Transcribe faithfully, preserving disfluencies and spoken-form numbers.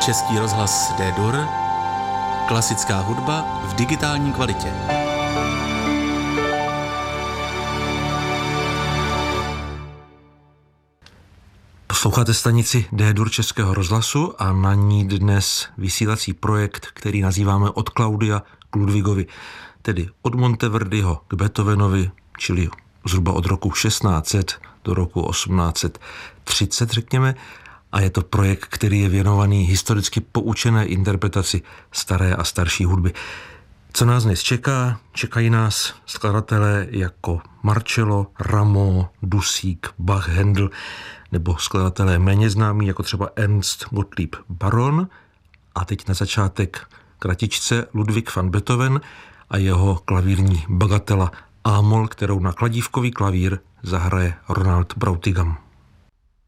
Český rozhlas D-dur, klasická hudba v digitální kvalitě. Posloucháte stanici D-dur Českého rozhlasu a na ní dnes vysílací projekt, který nazýváme Od Claudia k Ludwigovi, tedy od Monteverdiho k Beethovenovi, čili zhruba od roku šestnáct set do roku osmnáct set třicet, řekněme, a je to projekt, který je věnovaný historicky poučené interpretaci staré a starší hudby. Co nás dnes čeká? Čekají nás skladatelé jako Marcello, Rameau, Dusík, Bach, Händel, nebo skladatelé méně známí, jako třeba Ernst Gottlieb Baron. A teď na začátek kratičce Ludwig van Beethoven a jeho klavírní bagatela A-moll, kterou na kladívkový klavír zahraje Ronald Brautigam.